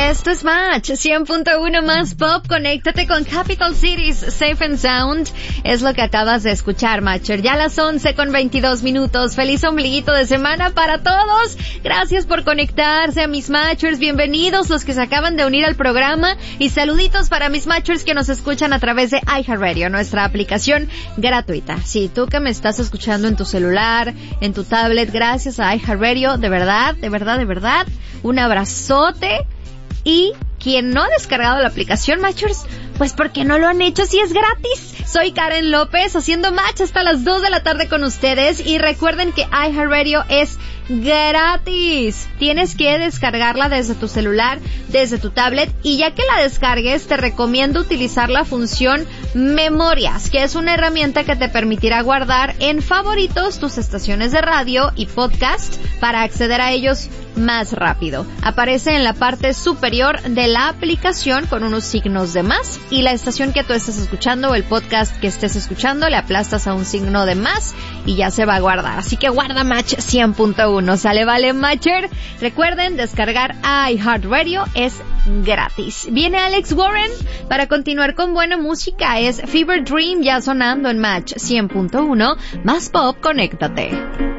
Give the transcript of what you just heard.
Esto es Match 100.1 más pop. Conéctate con Capital Cities Safe and Sound. Es lo que acabas de escuchar, Matcher. Ya las 11:22. Feliz ombliguito de semana para todos. Gracias por conectarse a mis Matchers. Bienvenidos los que se acaban de unir al programa. Y saluditos para mis Matchers que nos escuchan a través de iHeartRadio, nuestra aplicación gratuita. Sí, tú que me estás escuchando en tu celular, en tu tablet, gracias a iHeartRadio. De verdad. Un abrazote. Y quien no ha descargado la aplicación, Matchers, pues porque no lo han hecho si es gratis. Soy Karen López, haciendo Match hasta las 2 de la tarde con ustedes. Y recuerden que iHeartRadio es gratis. Tienes que descargarla desde tu celular, desde tu tablet, y ya que la descargues te recomiendo utilizar la función Memorias, que es una herramienta que te permitirá guardar en favoritos tus estaciones de radio y podcast para acceder a ellos más rápido. Aparece en la parte superior de la aplicación con unos signos de más, y la estación que tú estés escuchando o el podcast que estés escuchando le aplastas a un signo de más y ya se va a guardar. Así que guarda Match 100.1. ¿Sale, vale, Matcher? Recuerden, descargar iHeartRadio es gratis. Viene Alex Warren para continuar con buena música. Es Fever Dream ya sonando en Match 100.1 más pop. Conéctate.